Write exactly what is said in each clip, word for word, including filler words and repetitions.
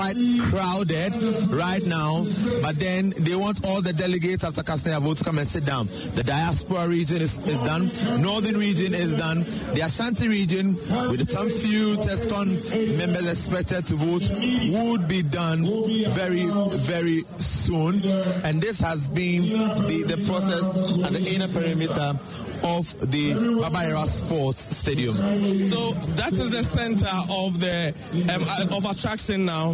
quite crowded right now, but then they want all the delegates after casting their vote to come and sit down. The diaspora region is, is done. Northern region is done. The Ashanti region, with some few TESCON members expected to vote, would be done very, very soon. And this has been the, the process at the inner perimeter of the Baba Yara Sports Stadium. So that is the center of the um, of attraction now.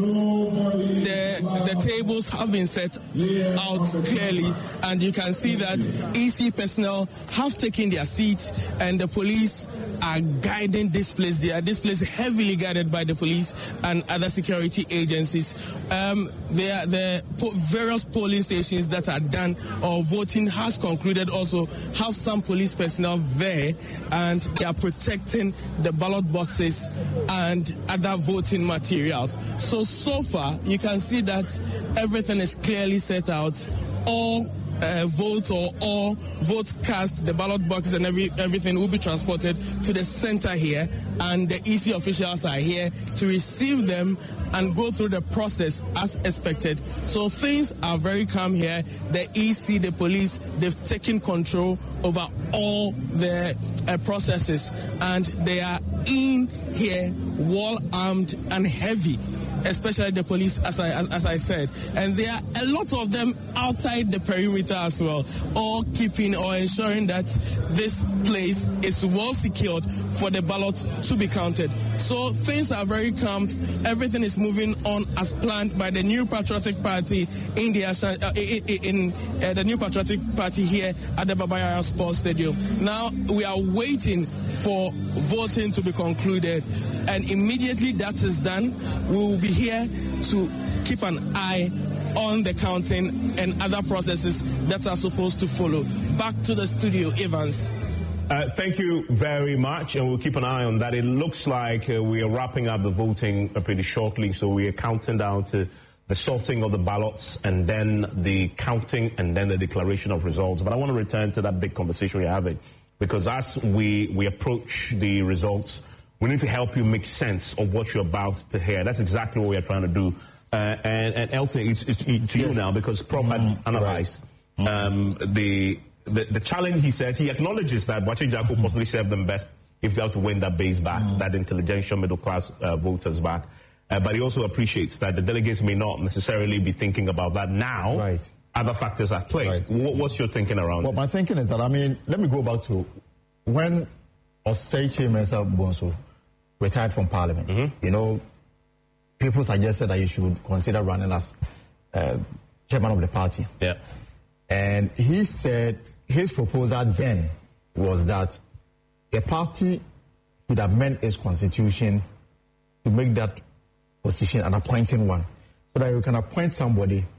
The the tables have been set out clearly, and you can see that E C personnel have taken their seats, and the police are guiding this place. They are this place heavily guarded by the police and other security agencies. Um, there the po- various polling stations that are done or voting has concluded also have some police personnel there, and they are protecting the ballot boxes and other voting materials. So, so far, you can see that everything is clearly set out. All uh, votes or all votes cast, the ballot boxes and every everything will be transported to the center here, and the E C officials are here to receive them and go through the process as expected. So things are very calm here. The E C, the police, they've taken control over all the uh, processes, and they are in here well armed and heavy, especially the police, as I as, as I said. And there are a lot of them outside the perimeter as well, all keeping or ensuring that this place is well secured for the ballot to be counted. So things are very calm. Everything is moving on as planned by the New Patriotic Party in the uh, in, in uh, the New Patriotic Party here at the Baba Yara Sports Stadium. Now we are waiting for voting to be concluded, and immediately that is done, we will be here to keep an eye on the counting and other processes that are supposed to follow. Back to the studio, Evans. Uh, thank you very much, and we'll keep an eye on that. It looks like uh, we are wrapping up the voting uh, pretty shortly, so we are counting down to the sorting of the ballots and then the counting and then the declaration of results. But I want to return to that big conversation we're having, because as we, we approach the results, we need to help you make sense of what you're about to hear. That's exactly what we are trying to do. Uh, and, and Elton, it's, it's to yes. you now, because Prof mm, had analyzed right. um, the, the the challenge. He says he acknowledges that Boakye Jack will mm. possibly serve them best if they have to win that base back, mm. that intelligentsia middle class uh, voters back. Uh, but he also appreciates that the delegates may not necessarily be thinking about that now. Right. Other factors at play. Right. What, what's your thinking around Well, it? my thinking is that, I mean, let me go back to when Osei Mensah Bonsu retired from Parliament. Mm-hmm. You know, people suggested that you should consider running as uh, chairman of the party. Yeah. And he said his proposal then was that the party should amend its constitution to make that position an appointing one, so that you can appoint somebody